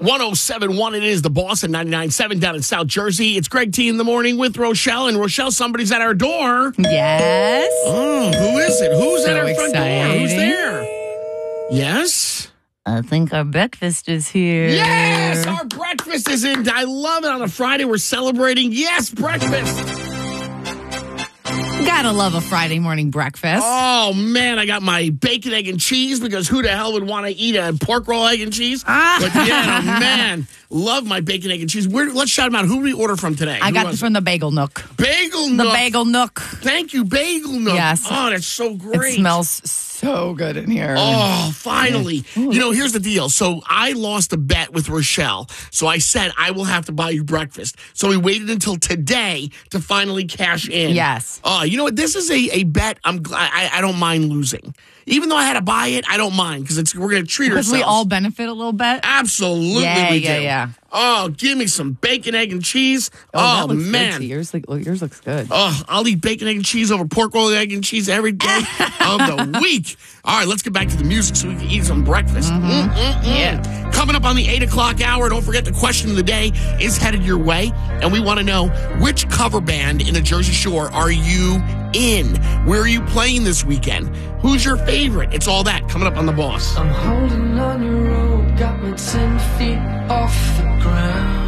107.1, it is the Boss at 99.7 down in South Jersey. It's Greg T in the morning with Rochelle. And Rochelle, somebody's at our door. Yes. Oh, who is it? Who's at our front door? Who's exciting. there? Yes? I think our breakfast is here. Yes, our breakfast is in. I love it. On a Friday, we're celebrating. Yes, breakfast. Gotta love a Friday morning breakfast. Oh, man, I got my bacon, egg, and cheese because who the hell would want to eat a pork roll, egg, and cheese? But yeah, man, love my bacon, egg, and cheese. Let's shout them out. Who did we order from today? I got from the Bagel Nook. Bagel Nook. The Bagel Nook. Thank you, Bagel Nook. Yes. Oh, that's so great. It smells so good in here. Oh, finally. You know, here's the deal. So I lost a bet with Rochelle. So I said, I will have to buy you breakfast. So we waited until today to finally cash in. Yes. Oh, you know what? This is a bet I don't mind losing. Even though I had to buy it, I don't mind because we're going to treat ourselves. Because we all benefit a little bit. Absolutely we do. Yeah. Oh, give me some bacon, egg, and cheese. That looks man. Good. Yours looks good. Oh, I'll eat bacon, egg, and cheese over pork roll, egg, and cheese every day of the week. All right, let's get back to the music so we can eat some breakfast. Yeah. Coming up on the 8 o'clock hour, don't forget the question of the day is headed your way. And we want to know, which cover band in the Jersey Shore are you in? Where are you playing this weekend? Who's your favorite? It's all that coming up on The Boss. I'm holding on your rope, got me 10 feet off the ground.